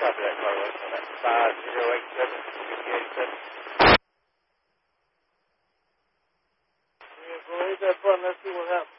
Copy that, Carlos. On that 5087, 5087. Yeah, go hit that button. Let's see what happens.